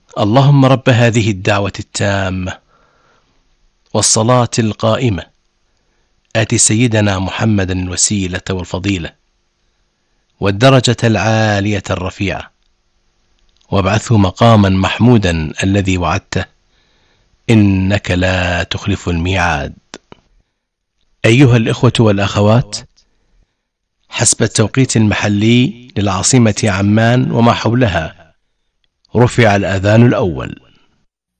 اللهم رب هذه الدعوة التامة والصلاة القائمة آت سيدنا محمدا الوسيلة والفضيلة والدرجة العالية الرفيعة وابعثه مقاما محمودا الذي وعدته إنك لا تخلف الميعاد. أيها الإخوة والأخوات، حسب التوقيت المحلي للعاصمة عمان وما حولها رفع الأذان الأول.